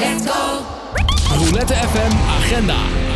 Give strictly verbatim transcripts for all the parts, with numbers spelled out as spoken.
Let's go. Roulette F M Agenda.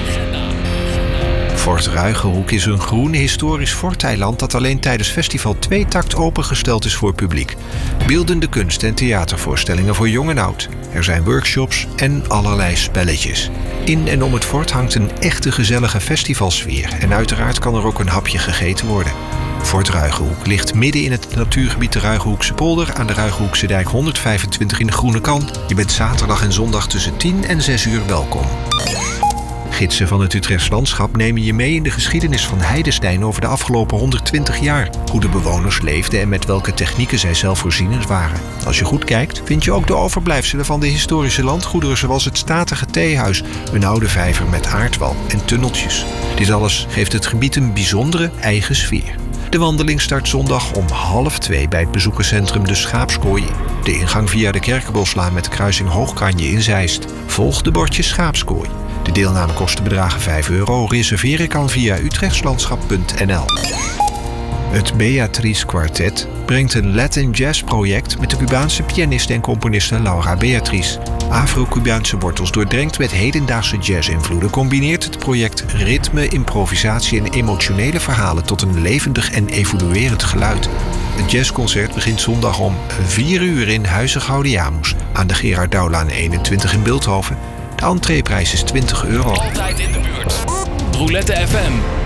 Fort Ruigenhoek is een groen historisch forteiland dat alleen tijdens festival Tweetakt opengesteld is voor publiek. Beeldende kunst en theatervoorstellingen voor jong en oud. Er zijn workshops en allerlei spelletjes. In en om het fort hangt een echte gezellige festivalsfeer en uiteraard kan er ook een hapje gegeten worden. Fort Ruigenhoek ligt midden in het natuurgebied de Ruigenhoekse polder aan de Ruigenhoekse dijk honderdvijfentwintig in de Groene Kan. Je bent zaterdag en zondag tussen tien en zes uur welkom. Gidsen van het Utrechts landschap nemen je mee in de geschiedenis van Heidestein over de afgelopen honderdtwintig jaar. Hoe de bewoners leefden en met welke technieken zij zelfvoorzienend waren. Als je goed kijkt, vind je ook de overblijfselen van de historische landgoederen zoals het statige theehuis, een oude vijver met aardwal en tunneltjes. Dit alles geeft het gebied een bijzondere eigen sfeer. De wandeling start zondag om half twee bij het bezoekerscentrum De Schaapskooi. De ingang via de Kerkenboslaan met de kruising Hoogkanje in Zeist. Volg de bordjes Schaapskooi. De deelnamekosten bedragen vijf euro. Reserveren kan via utrechtslandschap punt n l. Het Beatrice Quartet brengt een Latin Jazz project met de Cubaanse pianiste en componiste Laura Beatrice. Afro-Cubaanse wortels doordrenkt met hedendaagse jazz-invloeden combineert het project ritme, improvisatie en emotionele verhalen tot een levendig en evoluerend geluid. Het jazzconcert begint zondag om vier uur in Huize Gaudiamus aan de Gerard Douwlaan eenentwintig in Bilthoven. De entreeprijs is twintig euro. Altijd in de buurt. Roulette F M.